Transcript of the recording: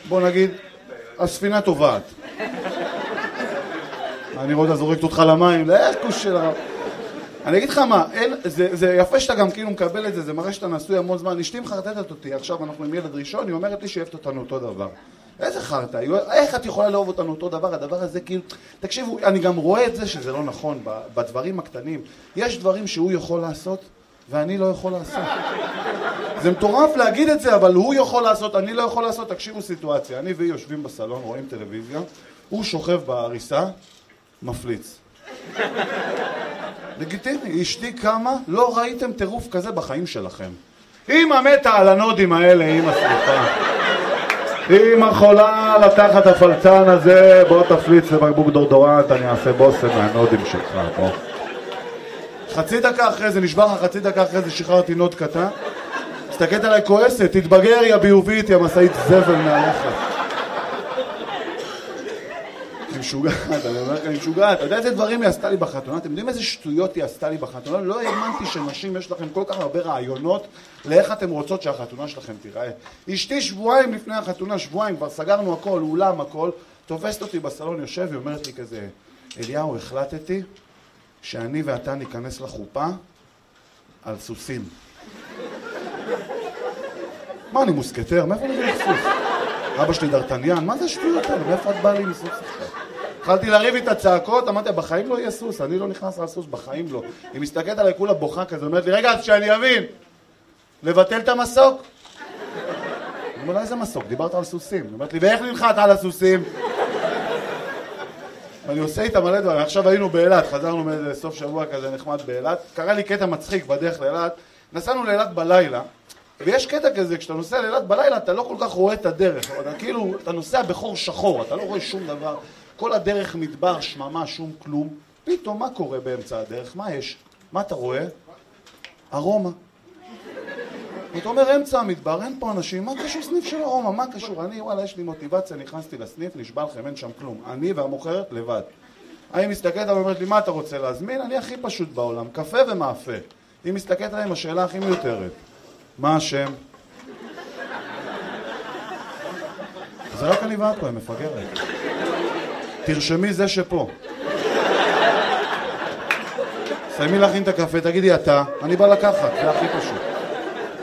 בוא נגיד, הספינה טובעת. אני רואה אותה זורקת אותך למים, לכוש של הרב. אני אגיד לך מה, זה יפה שאתה גם כאילו מקבל את זה, זה מראה שאתה נשוי המון זמן. אשתי מחרטטת אותי, עכשיו אנחנו עם ילד ראשון, היא אומרת לי שאוהבת אותנו אותו דבר. איזה חרטה, איך את יכולה לאהוב אותנו אותו דבר? הדבר הזה כאילו, תקשיבו, אני גם רואה את זה שזה לא נכון, בדברים הקטנים. יש דברים שהוא יכול לעשות, ואני לא יכול לעשות. זה מטורף להגיד את זה, אבל הוא יכול לעשות, אני לא יכול לעשות. תקשיבו סיטואציה, אני והיא יושבים בסלון, רואים טלוויזיה, הוא שוכב בעריסה, מפליץ. לגיטימי, אשתי כמה, לא ראיתם טירוף כזה בחיים שלכם. אמא מתה על הנודים האלה, אמא סליחה. אמא חולה לתחת הפלצן הזה, בוא תפליץ לבקבוק דורדורנט, אני אעשה בוסם מהנודים שלך, בוא. חצי דקה אחרי זה, נשבר לך חצי דקה אחרי זה, שחררתי נוד קטן. הסתכלת עליי כועסת, תתבגר יא ביובית, יא מסעית זבל מעליך. אני משוגעת, אני אומר לך, אני משוגעת. אתה יודע איזה דברים היא עשתה לי בחתונה? אתם יודעים איזה שטויות היא עשתה לי בחתונה? לא האמנתי שנשים יש לכם כל כך הרבה רעיונות לאיך אתם רוצות שהחתונה שלכם תיראה. אשתי שבועיים לפני החתונה, שבועיים, כבר סגרנו הכל, אולם הכל, תופסת אותי בסלון, יושב, היא אומרת לי כזה, אליהו, החלטתי שאני ואתה ניכנס לחופה על סוסים. מה, אני מוסקטר? מאיפה אני לך סוס? אבא שלי דרטניאן, מה זה השטויות האלה? מאיפה את באה לי מסוס עכשיו? התחלתי להריב איתה צעקות, אמרתי, בחיים לא יהיה סוס, אני לא נכנס על סוס, בחיים לא. היא מסתכלת עליי כולה בוכה כזה, אומרת לי, רגע, אז שאני אבין, לבטל את המסוק? אני אומר לה, איזה מסוק? דיברת על סוסים. היא אומרת לי, ואיך ננחת על הסוסים? ואני עושה איתה מלא דברים, עכשיו היינו באילת, חזרנו מסוף שבוע כזה נחמד באילת, קרה לי קטע מצחיק בדרך לאילת, נסענו לאילת בלילה, ויש קטע כזה, כשאתה נוסע לאילת בלילה, אתה לא כל כך רואה את הדרך, אתה כאילו, אתה נוסע בחור שחור, אתה לא רואה שום דבר, כל הדרך מדבר, שממה, שום כלום, פתאום מה קורה באמצע הדרך? מה יש? מה אתה רואה? ארומה. אתה אומר, אמצע המדבר, אין פה אנשים, מה קשור סניף של ארומה? מה קשור? אני, וואלה, יש לי מוטיבציה, נכנסתי לסניף, נשבע לכם, אין שם כלום. אני והמוכרת לבד. אני מסתכלת, אבל אומרת לי, מה אתה רוצה להזמין? אני הכי פשוט בעולם, קפה ומאפה. היא מסתכלת עליהם, השאלה הכי מיותרת. מה השם? זה רק אני ואת פה, הם מפגרת. תרשמי זה שפה. סיימי להכין את הקפה, תגידי אתה, אני בא לקחת, זה הכי פשוט.